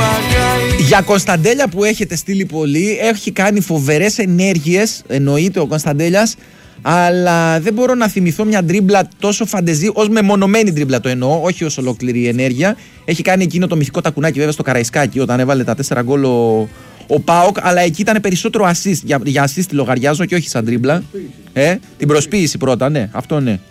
Για Κωνσταντέλια που έχετε στείλει πολύ, έχει κάνει φοβερές ενέργειες, εννοείται ο Κωνσταντέλιας, αλλά δεν μπορώ να θυμηθώ μια ντρίμπλα τόσο φαντεζή, ως μεμονωμένη ντρίμπλα το εννοώ, όχι ως ολόκληρη ενέργεια. Έχει κάνει εκείνο το μυθικό τακουνάκι βέβαια στο Καραϊσκάκι όταν έβαλε τα 4 γκολ ο ΠΑΟΚ, αλλά εκεί ήταν περισσότερο assist. Για assist τη λογαριάζω και όχι σαν ντρίμπλα. Την προσποίηση πρώτα, ναι, αυτό ναι.